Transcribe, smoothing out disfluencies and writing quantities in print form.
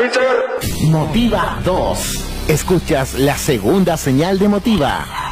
Motiva 2. Escuchas la segunda señal de Motiva.